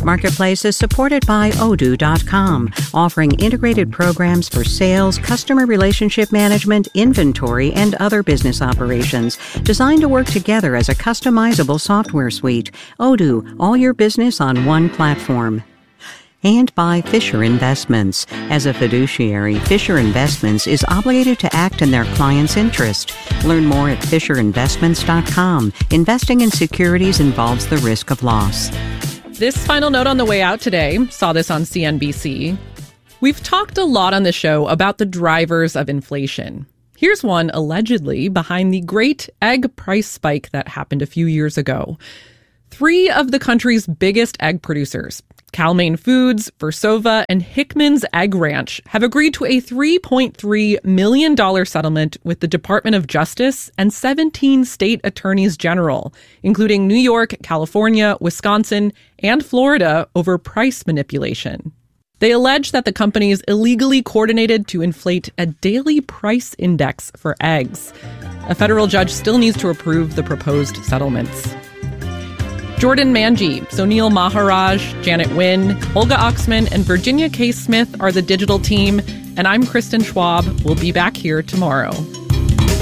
Marketplace is supported by Odoo.com, offering integrated programs for sales, customer relationship management, inventory, and other business operations, designed to work together as a customizable software suite. Odoo, all your business on one platform. And by Fisher Investments. As a fiduciary, Fisher Investments is obligated to act in their client's interest. Learn more at FisherInvestments.com. Investing in securities involves the risk of loss. This final note on the way out today, saw this on CNBC. We've talked a lot on the show about the drivers of inflation. Here's one allegedly behind the great egg price spike that happened a few years ago. 3 of the country's biggest egg producers, Cal-Maine Foods, Versova, and Hickman's Egg Ranch, have agreed to a $3.3 million settlement with the Department of Justice and 17 state attorneys general, including New York, California, Wisconsin, and Florida, over price manipulation. They allege that the companies illegally coordinated to inflate a daily price index for eggs. A federal judge still needs to approve the proposed settlements. Jordan Manji, Sonil Maharaj, Janet Wynn, Olga Oxman, and Virginia K. Smith are the digital team, and I'm Kristen Schwab. We'll be back here tomorrow.